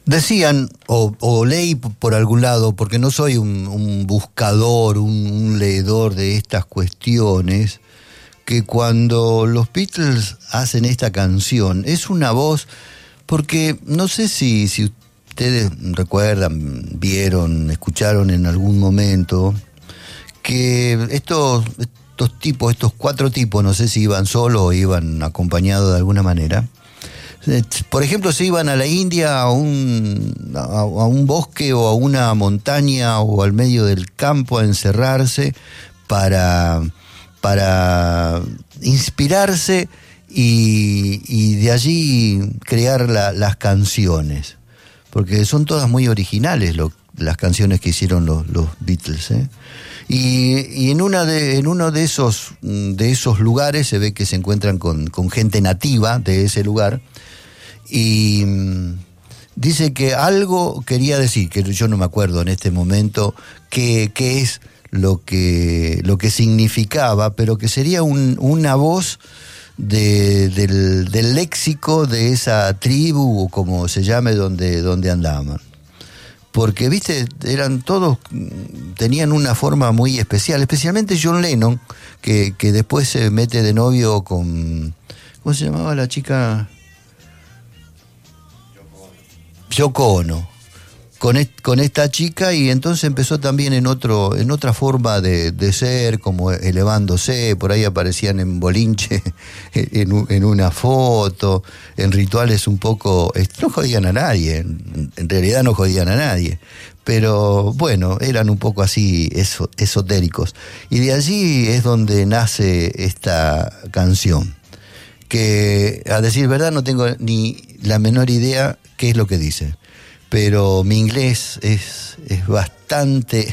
Decían, o leí por algún lado, porque no soy un buscador, un leedor de estas cuestiones, que cuando los Beatles hacen esta canción, es una voz, porque no sé si ustedes recuerdan, vieron, escucharon en algún momento, que estos cuatro tipos, no sé si iban solos o iban acompañados de alguna manera. Por ejemplo, se iban a la India, a un bosque o a una montaña o al medio del campo a encerrarse para inspirarse y de allí crear las canciones. Porque son todas muy originales las canciones que hicieron los Beatles, ¿eh? Y en uno de esos lugares se ve que se encuentran con gente nativa de ese lugar. Y dice que algo quería decir, que yo no me acuerdo en este momento qué es lo que significaba, pero que sería una voz del léxico de esa tribu, o como se llame, donde andaban. Porque, viste, tenían una forma muy especial, especialmente John Lennon, que después se mete de novio con, ¿cómo se llamaba la chica? Yoko Ono, con esta chica, y entonces empezó también en otra forma de ser, como elevándose, por ahí aparecían en bolinche, en una foto, en rituales un poco, no jodían a nadie, en realidad no jodían a nadie, pero bueno, eran un poco así esotéricos, y de allí es donde nace esta canción, que a decir verdad no tengo ni la menor idea qué es lo que dice, pero mi inglés es bastante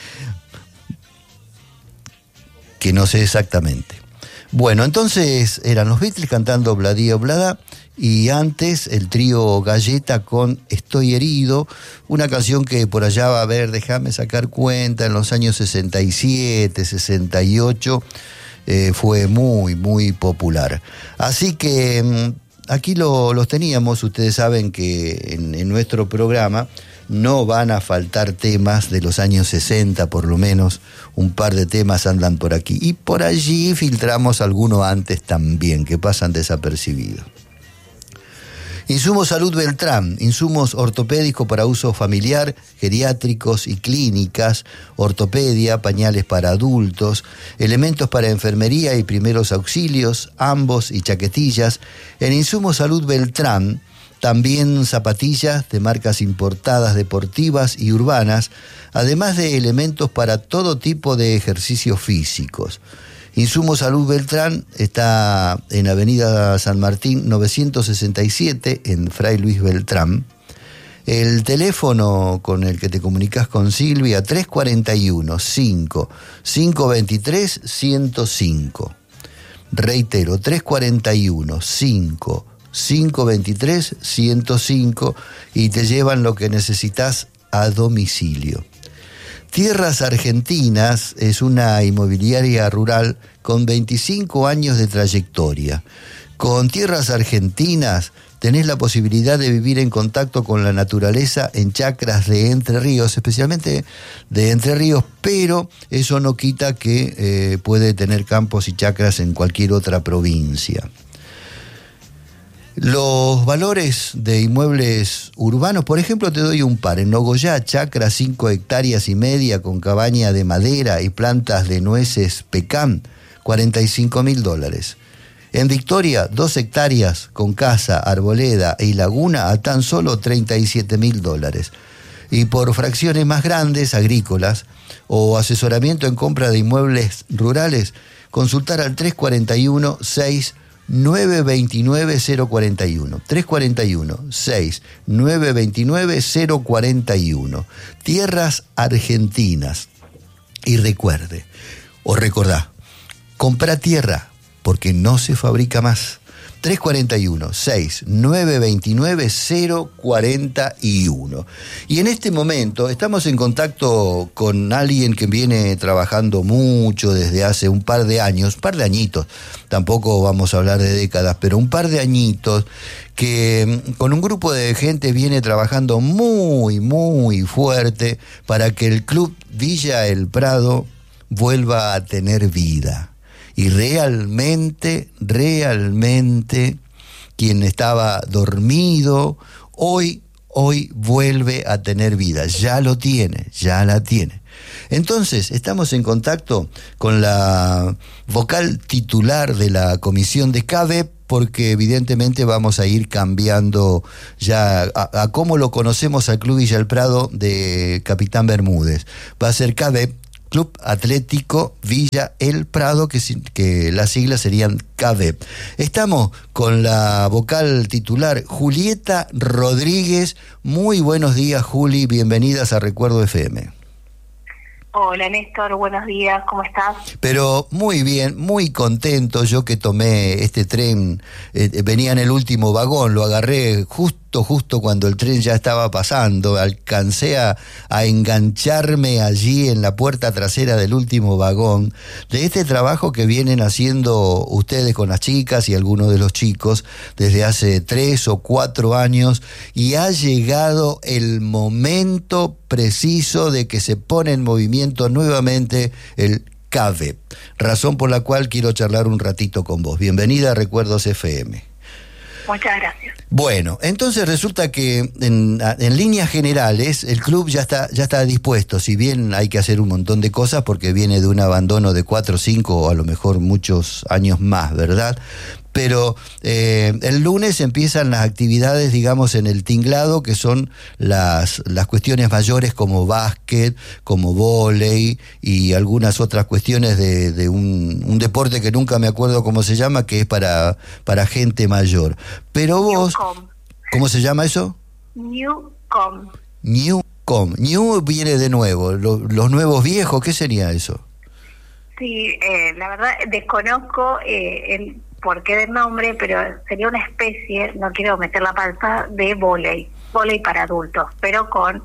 que no sé exactamente. Bueno, entonces eran los Beatles cantando Bla-Dee Bla-Da, y antes el trío Galleta con Estoy herido, una canción que por allá va a ver, déjame sacar cuenta, en los años 67, 68 fue muy, muy popular. Así que aquí los teníamos. Ustedes saben que en nuestro programa no van a faltar temas de los años 60, por lo menos un par de temas andan por aquí. Y por allí filtramos algunos antes también, que pasan desapercibidos. Insumos Salud Beltrán, insumos ortopédicos para uso familiar, geriátricos y clínicas, ortopedia, pañales para adultos, elementos para enfermería y primeros auxilios, ambos y chaquetillas. En Insumos Salud Beltrán, también zapatillas de marcas importadas, deportivas y urbanas, además de elementos para todo tipo de ejercicios físicos. Insumos Salud Beltrán está en Avenida San Martín 967, en Fray Luis Beltrán. El teléfono con el que te comunicas con Silvia, 341-523-105. Reitero, 341-523-105, y te llevan lo que necesitas a domicilio. Tierras Argentinas es una inmobiliaria rural con 25 años de trayectoria. Con Tierras Argentinas tenés la posibilidad de vivir en contacto con la naturaleza en chacras de Entre Ríos, especialmente de Entre Ríos, pero eso no quita que puede tener campos y chacras en cualquier otra provincia. Los valores de inmuebles urbanos, por ejemplo, te doy un par. En Nogoyá, chacra 5 hectáreas y media con cabaña de madera y plantas de nueces pecan, $45.000. En Victoria, 2 hectáreas con casa, arboleda y laguna a tan solo $37.000. Y por fracciones más grandes, agrícolas, o asesoramiento en compra de inmuebles rurales, consultar al 341-6-929-041. 341-6-929-041. Tierras Argentinas. Y recordá, compra tierra porque no se fabrica más. 341-6929-041. Y en este momento estamos en contacto con alguien que viene trabajando mucho desde hace un par de añitos, tampoco vamos a hablar de décadas, pero un par de añitos, que con un grupo de gente viene trabajando muy, muy fuerte para que el Club Villa El Prado vuelva a tener vida. Y realmente, quien estaba dormido, hoy vuelve a tener vida. Ya la tiene. Entonces, estamos en contacto con la vocal titular de la comisión de CAVEP, porque evidentemente vamos a ir cambiando ya a cómo lo conocemos al Club Villa El Prado de Capitán Bermúdez. Va a ser CAVEP, Club Atlético Villa El Prado, que las siglas serían CAVEP. Estamos con la vocal titular Julieta Rodríguez. Muy buenos días, Juli, bienvenidas a Recuerdo FM. Hola Néstor, buenos días, ¿cómo estás? Pero muy bien, muy contento. Yo que tomé este tren, venía en el último vagón, lo agarré justo cuando el tren ya estaba pasando, alcancé a engancharme allí en la puerta trasera del último vagón, de este trabajo que vienen haciendo ustedes con las chicas y algunos de los chicos desde hace 3 o 4 años, y ha llegado el momento preciso de que se pone en movimiento nuevamente el CAVEP, razón por la cual quiero charlar un ratito con vos. Bienvenida a Recuerdos FM. Muchas gracias. Bueno, entonces resulta que en líneas generales el club ya está dispuesto, si bien hay que hacer un montón de cosas porque viene de un abandono de 4, 5 o a lo mejor muchos años más, ¿verdad? Pero el lunes empiezan las actividades, digamos, en el tinglado, que son las cuestiones mayores como básquet, como vóley y algunas otras cuestiones de un deporte que nunca me acuerdo cómo se llama, que es para gente mayor. Pero vos, ¿cómo se llama eso? Newcom. New viene de nuevo, los nuevos viejos, ¿qué sería eso? Sí, la verdad desconozco el porqué del nombre, pero sería una especie, no quiero meter la pata, de vóley para adultos, pero con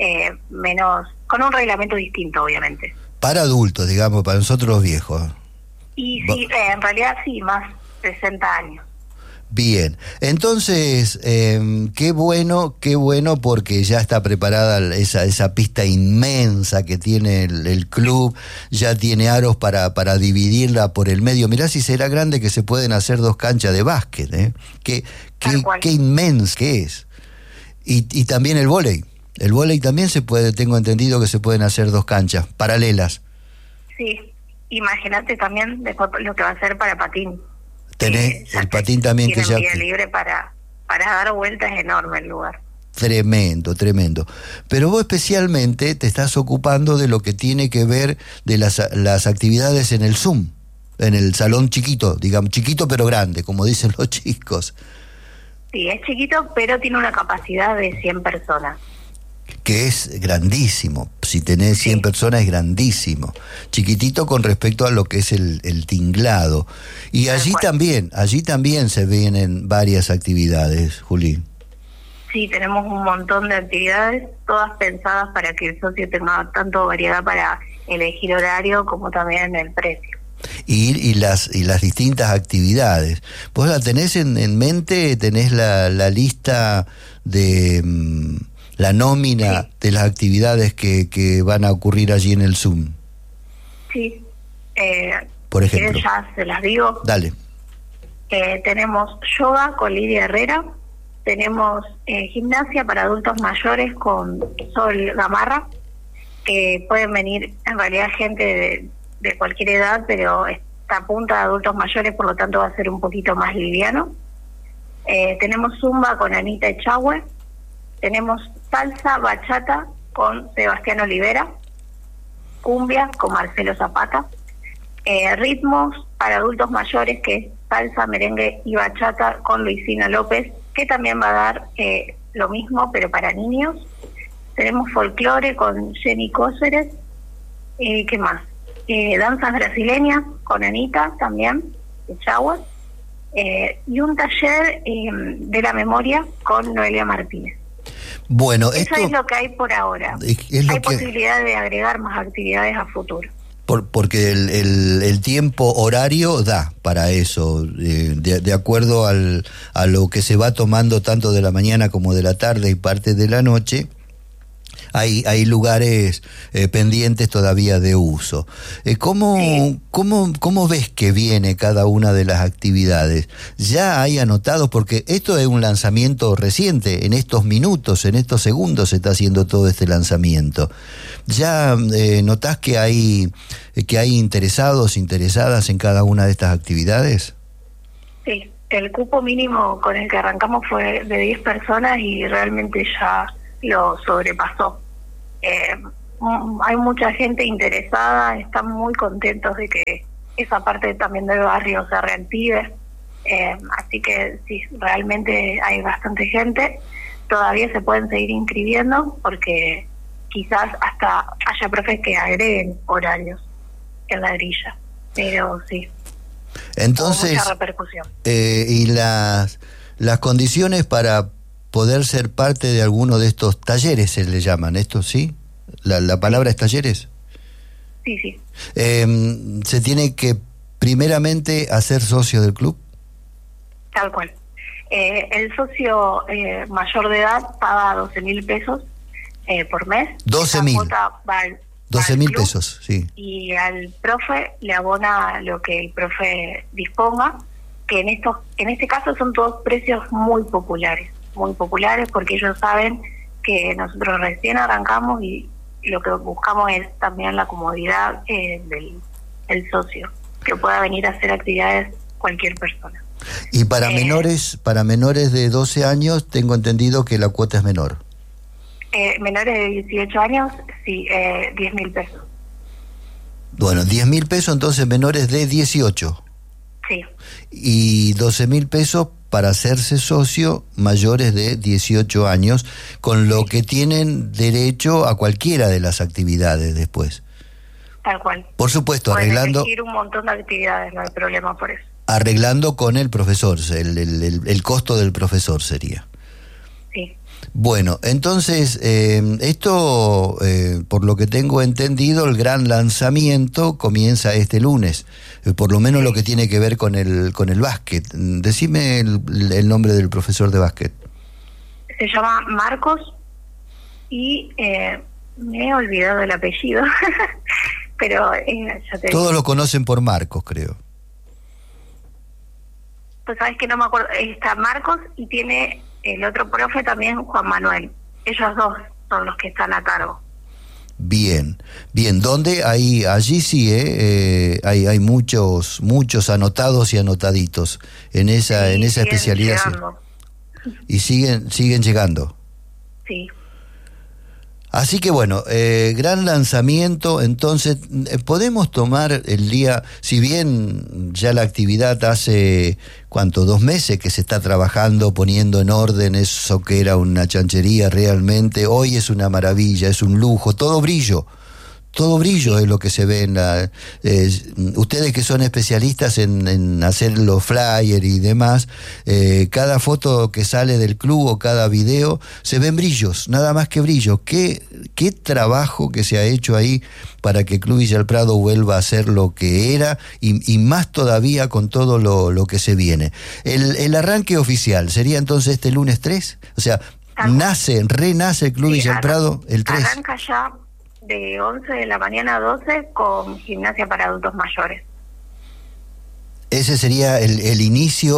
con un reglamento distinto, obviamente. Para adultos, digamos, para nosotros los viejos. Y sí, en realidad sí, más 60 años. Bien, entonces, qué bueno, porque ya está preparada esa pista inmensa que tiene el club, ya tiene aros para dividirla por el medio. Mirá si será grande que se pueden hacer 2 canchas de básquet, ¿eh? Qué inmenso que es. Y también el vóley también se puede, tengo entendido que se pueden hacer 2 canchas paralelas. Sí, imagínate también después lo que va a ser para patín. Tenés el patín también que ya... Tiene vía libre para dar vueltas, es enorme el lugar. Tremendo. Pero vos especialmente te estás ocupando de lo que tiene que ver de las actividades en el Zoom, en el salón chiquito, digamos, chiquito pero grande, como dicen los chicos. Sí, es chiquito, pero tiene una capacidad de 100 personas. Que es grandísimo, si tenés 100 personas es grandísimo, chiquitito con respecto a lo que es el tinglado. Y allí también se vienen varias actividades, Juli. Sí, tenemos un montón de actividades, todas pensadas para que el socio tenga tanto variedad para elegir horario como también el precio. Y las distintas actividades. ¿Vos la tenés en mente? ¿Tenés la lista de... la nómina de las actividades que van a ocurrir allí en el Zoom? Sí. Por ejemplo. Ya se las digo. Dale. Tenemos yoga con Lidia Herrera, tenemos gimnasia para adultos mayores con Sol Gamarra, pueden venir en realidad gente de cualquier edad, pero está a punta de adultos mayores, por lo tanto va a ser un poquito más liviano. Tenemos zumba con Anita Echagüe, tenemos salsa, bachata con Sebastián Olivera, cumbia con Marcelo Zapata, ritmos para adultos mayores que es salsa, merengue y bachata con Luisina López, que también va a dar lo mismo pero para niños. Tenemos folclore con Jenny Cóceres, ¿qué más? Danzas brasileñas con Anita también, Echagüe, y un taller de la memoria con Noelia Martínez. Bueno, eso es lo que hay por ahora. Hay posibilidad de agregar más actividades a futuro. Porque el tiempo horario da para eso, de acuerdo a lo que se va tomando tanto de la mañana como de la tarde y parte de la noche. Hay lugares pendientes todavía de uso. ¿Cómo ves que viene cada una de las actividades? ¿Ya hay anotados? Porque esto es un lanzamiento reciente, en estos minutos, en estos segundos se está haciendo todo este lanzamiento. ¿Ya notás que hay interesados, interesadas en cada una de estas actividades? Sí, el cupo mínimo con el que arrancamos fue de 10 personas y realmente ya lo sobrepasó. Hay mucha gente interesada, están muy contentos de que esa parte también del barrio se reactive, así que sí, realmente hay bastante gente. Todavía se pueden seguir inscribiendo porque quizás hasta haya profes que agreguen horarios en la grilla, pero sí. Entonces, mucha repercusión. Y las condiciones para poder ser parte de alguno de estos talleres, se le llaman, ¿esto sí? ¿La palabra es talleres? Sí, sí. ¿Se tiene que primeramente hacer socio del club? Tal cual. El socio mayor de edad paga 12.000 pesos por mes. 12.000. 12.000 pesos, sí. Y al profe le abona lo que el profe disponga, que en este caso son todos precios muy populares porque ellos saben que nosotros recién arrancamos y lo que buscamos es también la comodidad del socio, que pueda venir a hacer actividades cualquier persona. Y para menores de 12 años tengo entendido que la cuota es menor. Menores de 18 años, sí, 10.000 pesos. Bueno, 10.000 pesos entonces menores de 18. Sí. Y 12.000 pesos para hacerse socio mayores de 18 años, con lo que tienen derecho a cualquiera de las actividades después. Tal cual. Por supuesto, pueden arreglando... elegir un montón de actividades, no hay problema por eso. Arreglando con el profesor, el costo del profesor sería. Sí. Bueno, entonces, esto, por lo que tengo entendido, el gran lanzamiento comienza este lunes, por lo menos lo que tiene que ver con el básquet. Decime el nombre del profesor de básquet. Se llama Marcos y me he olvidado el apellido, pero ya te todos lo conocen por Marcos, creo. Pues sabes que no me acuerdo, está Marcos y tiene el otro profe también, Juan Manuel. Ellos dos son los que están a cargo. Bien, ¿dónde? Allí sí, hay muchos anotados y anotaditos en esa especialidad. Llegando. Y siguen llegando. Sí. Así que bueno, gran lanzamiento. Entonces podemos tomar el día, si bien ya la actividad hace, ¿cuánto? 2 meses que se está trabajando, poniendo en orden eso que era una chanchería realmente. Hoy es una maravilla, es un lujo, todo brillo es lo que se ve en la... ustedes que son especialistas en hacer los flyers y demás, cada foto que sale del club o cada video, se ven brillos, nada más que brillos. ¿Qué trabajo que se ha hecho ahí para que Club Villa El Prado vuelva a ser lo que era y más todavía con todo lo que se viene? El arranque oficial sería entonces este lunes 3, o sea, renace el Club Villa El Prado el 3. Arranca ya de 11 de la mañana a 12 con gimnasia para adultos mayores. Ese sería el inicio.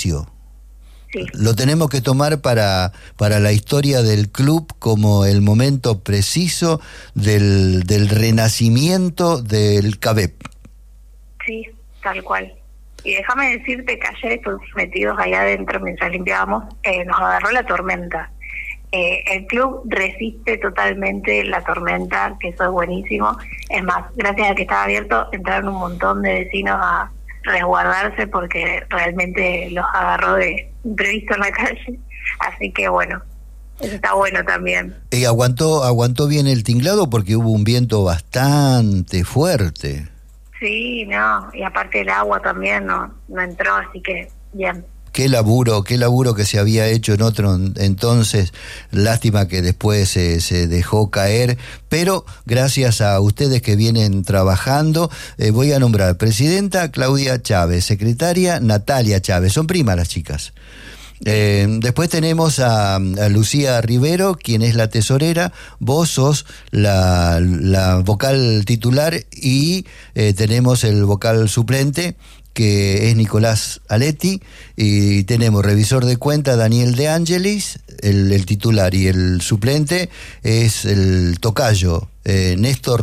Sí. Lo tenemos que tomar para la historia del club como el momento preciso del renacimiento del CABEP. Sí, tal cual. Y déjame decirte que ayer estuvimos metidos allá adentro mientras limpiábamos, nos agarró la tormenta. El club resiste totalmente la tormenta, que eso es buenísimo. Es más, gracias a que estaba abierto, entraron un montón de vecinos a resguardarse porque realmente los agarró de imprevisto en la calle. Así que bueno, eso está bueno también. Y aguantó bien el tinglado porque hubo un viento bastante fuerte. Sí, no, y aparte el agua también no entró, así que bien. Qué laburo que se había hecho en otro entonces. Lástima que después se dejó caer, pero gracias a ustedes que vienen trabajando, voy a nombrar presidenta Claudia Chávez, secretaria Natalia Chávez, son primas las chicas. Después tenemos a Lucía Rivero, quien es la tesorera, vos sos la vocal titular y tenemos el vocal suplente, que es Nicolás Aletti, y tenemos revisor de cuenta Daniel De Angelis, el titular, y el suplente es el tocayo Néstor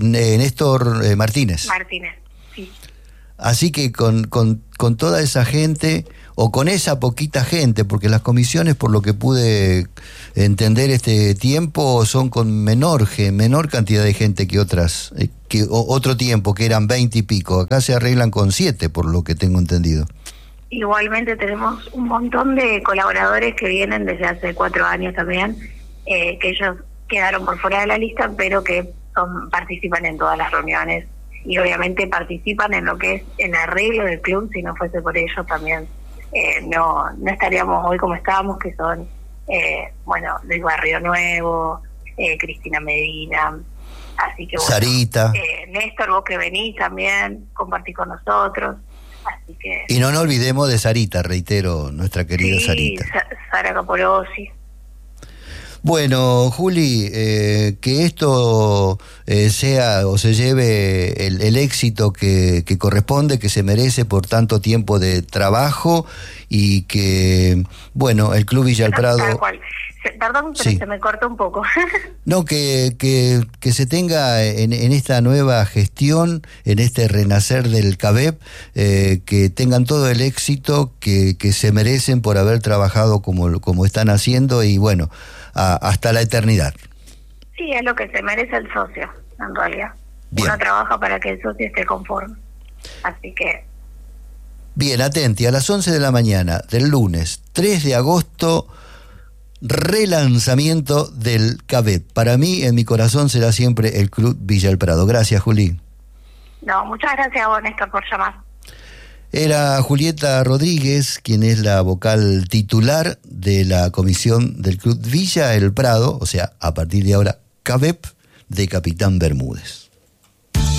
Martínez. Martínez, sí. Así que con toda esa gente, o con esa poquita gente, porque las comisiones, por lo que pude entender este tiempo, son con menor cantidad de gente que otras, otro tiempo, que eran 20 y pico. Acá se arreglan con 7, por lo que tengo entendido. Igualmente tenemos un montón de colaboradores que vienen desde hace 4 años también, que ellos quedaron por fuera de la lista, pero que participan en todas las reuniones y obviamente participan en lo que es el arreglo del club. Si no fuese por ellos también no estaríamos hoy como estábamos, que son Luis Barrio Nuevo, Cristina Medina, así que Sarita, Néstor, vos que venís también, compartís con nosotros, así que... Y no nos olvidemos de Sarita, reitero, nuestra querida Sarita. Sara Caporosi. Bueno, Juli, que esto sea o se lleve el éxito que corresponde, que se merece por tanto tiempo de trabajo, y que, bueno, el Club Villa El Prado... Tal cual. Perdón, pero sí, se me cortó un poco. No, que se tenga en esta nueva gestión, en este renacer del CAVEP, que tengan todo el éxito que se merecen por haber trabajado como están haciendo, y bueno, hasta la eternidad. Sí, es lo que se merece el socio, en realidad. Bien. Uno trabaja para que el socio esté conforme. Así que... Bien, atenti, a las 11 de la mañana del lunes 3 de agosto, relanzamiento del CAVEP. Para mí, en mi corazón, será siempre el Club Villa El Prado. Gracias, Juli. No, muchas gracias a vos, Néstor, por llamar. Era Julieta Rodríguez, quien es la vocal titular de la comisión del Club Villa El Prado, o sea, a partir de ahora, CAVEP, de Capitán Bermúdez.